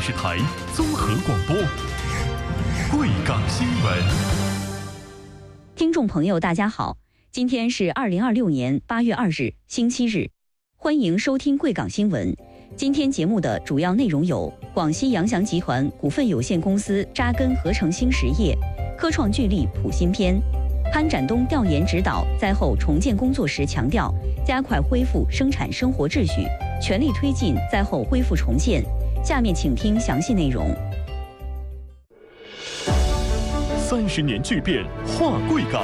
视台综合广播，贵港新闻。 听众朋友，大家好，今天是2026年8月2日，星期日，欢迎收听贵港新闻。今天节目的主要内容有：广西扬翔集团股份有限公司扎根合成新实业，科创聚力谱新篇。潘展东调研指导灾后重建工作时强调，加快恢复生产生活秩序，全力推进灾后恢复重建。下面请听详细内容。 30年巨变，化贵港。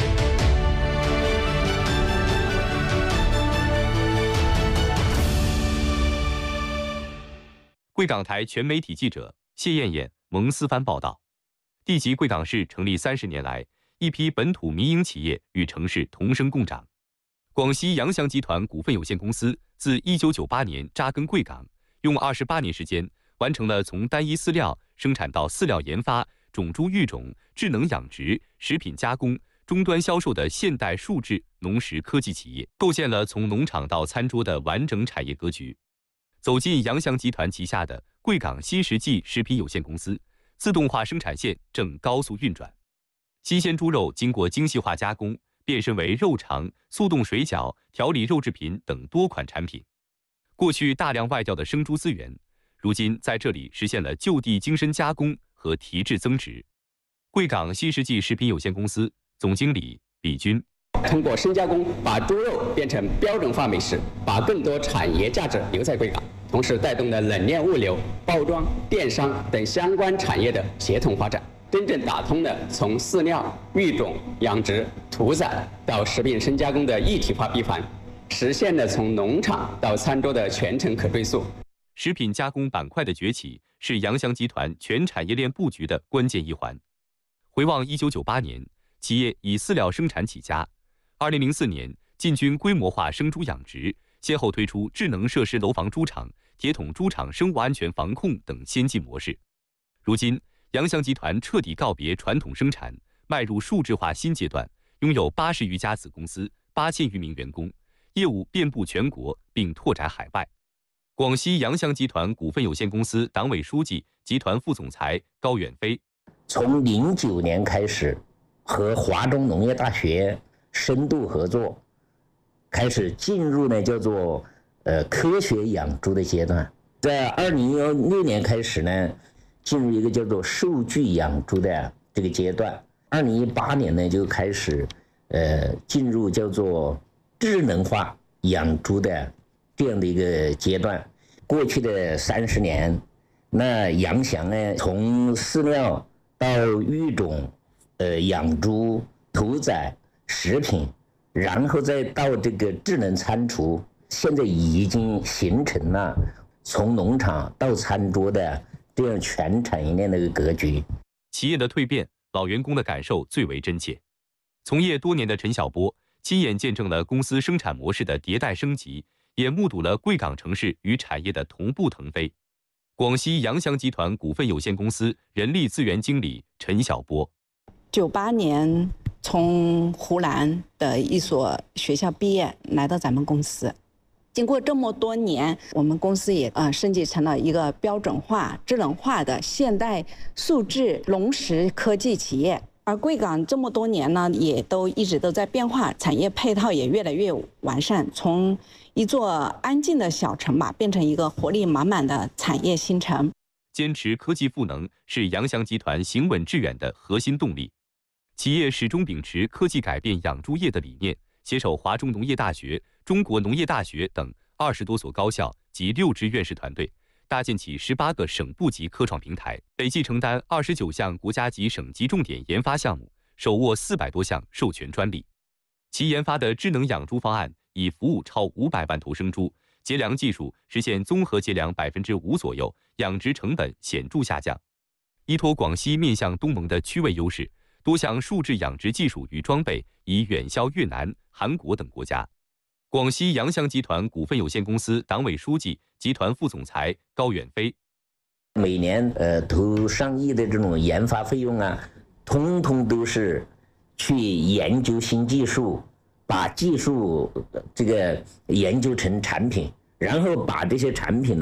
贵港台全媒体记者谢艳艳、蒙思帆报道。地级贵港市成立30年来，一批本土民营企业与城市同生共长。广西扬翔集团股份有限公司自1998年扎根贵港，用28年时间，完成了从单一饲料生产到饲料研发、种猪育种、智能养殖、食品加工、终端销售的现代数字农食科技企业，构建了从农场到餐桌的完整产业格局。走进扬翔集团旗下的贵港新实际食品有限公司，自动化生产线正高速运转。新鲜猪肉经过精细化加工，变身为肉肠、速冻水饺、调理肉制品等多款产品。过去大量外调的生猪资源，如今在这里实现了就地精深加工和提质增值。贵港新实际食品有限公司总经理李军。 通过深加工，把猪肉变成标准化美食，把更多产业价值留在贵港，同时带动了冷链物流、包装、电商等相关产业的协同发展，真正打通了从饲料、育种、养殖、屠宰到食品深加工的一体化闭环，实现了从农场到餐桌的全程可追溯。 食品加工板块的崛起是扬翔集团全产业链布局的关键一环。回望1998年，企业以饲料生产起家，2004年进军规模化生猪养殖，先后推出智能设施楼房猪场、铁桶猪场生物安全防控等先进模式。如今，扬翔集团彻底告别传统生产，迈入数字化新阶段，拥有80余家子公司、8000余名员工，业务遍布全国，并拓展海外。广西扬翔集团股份有限公司党委书记、集团副总裁高远飞。 从09年开始，和华中农业大学深度合作，开始进入呢叫做科学养猪的阶段。在2016年开始呢，进入一个叫做数据养猪的这个阶段。2018年呢就开始进入叫做智能化养猪的这样的一个阶段。过去的30年，那扬翔呢从饲料到育种、养猪、屠宰、食品，然后再到这个智能餐厨，现在已经形成了从农场到餐桌的这样全产业链的一个格局。 企业的蜕变，老员工的感受最为真切。从业多年的陈晓波亲眼见证了公司生产模式的迭代升级，也目睹了贵港城市与产业的同步腾飞。广西扬翔集团股份有限公司人力资源经理陈晓波 ：98年从湖南的一所学校毕业，来到咱们公司。经过这么多年，我们公司也升级成了一个标准化、智能化的现代数字农食科技企业。而贵港这么多年呢，也都一直都在变化，产业配套也越来越完善，从一座安静的小城吧，变成一个活力满满的产业新城。 坚持科技赋能是扬翔集团行稳致远的核心动力。企业始终秉持科技改变养猪业的理念，携手华中农业大学、中国农业大学等20多所高校及6支院士团队，搭建起18个省部级科创平台，累计承担29项国家级、省级重点研发项目，手握400多项授权专利。其研发的智能养猪方案已服务超500万头生猪，节粮技术实现综合节粮5%左右，养殖成本显著下降。依托广西面向东盟的区位优势，多项数字养殖技术与装备已远销越南、韩国等国家。广西扬翔集团股份有限公司党委书记、集团副总裁高远飞： 每年投上亿的这种研发费用啊，通通都是去研究新技术，把技术这个研究成产品，然后把这些产品呢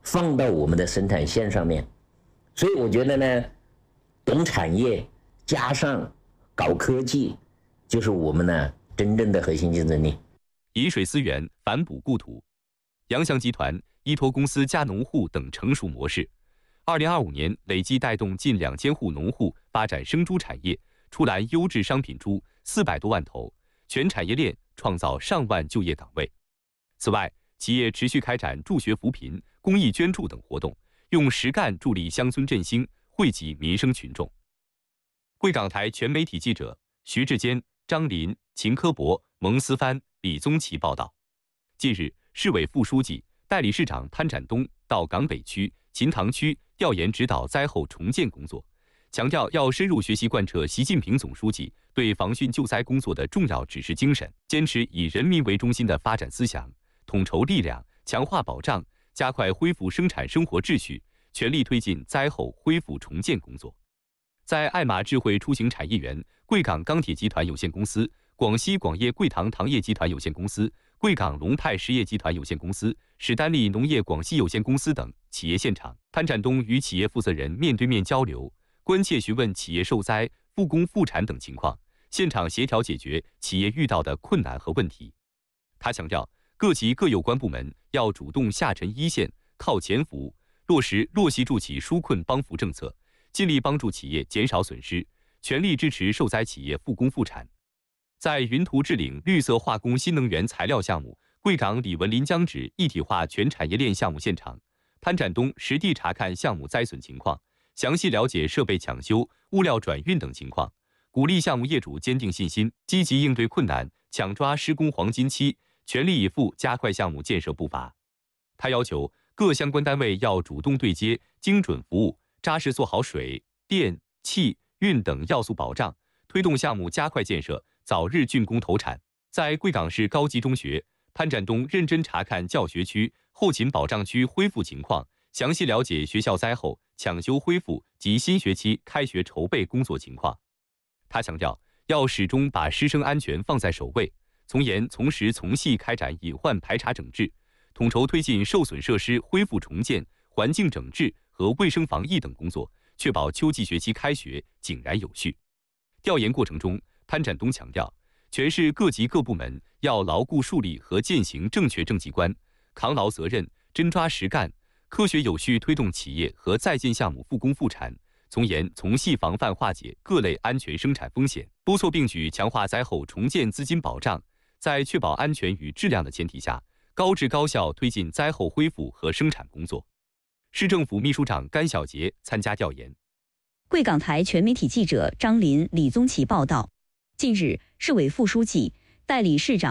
放到我们的生产线上面。所以我觉得呢，懂产业加上搞科技，就是我们呢真正的核心竞争力。 以水思源，反哺故土。杨翔集团依托公司加农户等成熟模式，2025年累计带动近2000户农户发展生猪产业，出栏优质商品猪400多万头，全产业链创造上万就业岗位。此外，企业持续开展助学扶贫、公益捐助等活动，用实干助力乡村振兴，惠及民生群众。贵港台全媒体记者徐志坚、张林、秦科博、蒙思帆、李宗奇报道。近日，市委副书记、代理市长潘展东到港北区、秦塘区调研指导灾后重建工作，强调要深入学习贯彻习近平总书记对防汛救灾工作的重要指示精神，坚持以人民为中心的发展思想，统筹力量，强化保障，加快恢复生产生活秩序，全力推进灾后恢复重建工作。在爱玛智慧出行产业园、贵港钢铁集团有限公司、广西广业贵糖糖业集团有限公司、贵港龙派实业集团有限公司、史丹利农业广西有限公司等企业现场，潘展东与企业负责人面对面交流，关切询问企业受灾、复工复产等情况，现场协调解决企业遇到的困难和问题。他强调，各级各有关部门要主动下沉一线，靠前服务，落实弱系助企纾困帮扶政策，尽力帮助企业减少损失，全力支持受灾企业复工复产。在云图置领绿色化工新能源材料项目贵港李文林江酯一体化全产业链项目现场，潘展东实地查看项目灾损情况，详细了解设备抢修、物料转运等情况，鼓励项目业主坚定信心，积极应对困难，抢抓施工黄金期，全力以赴加快项目建设步伐。他要求各相关单位要主动对接，精准服务，扎实做好水、电、气、运等要素保障，推动项目加快建设，早日竣工投产。在贵港市高级中学，潘展东认真查看教学区、后勤保障区恢复情况，详细了解学校灾后抢修恢复及新学期开学筹备工作情况。他强调，要始终把师生安全放在首位，从严从实从细开展隐患排查整治，统筹推进受损设施恢复重建、环境整治和卫生防疫等工作，确保秋季学期开学井然有序。调研过程中，潘展东强调，全市各级各部门要牢固树立和践行正确政绩观，扛牢责任，真抓实干，科学有序推动企业和在建项目复工复产，从严从细防范化解各类安全生产风险，多措并举强化灾后重建资金保障，在确保安全与质量的前提下，高质高效推进灾后恢复和生产工作。市政府秘书长甘小杰参加调研。 贵港台全媒体记者张林、李宗奇报道。近日，市委副书记、代理市长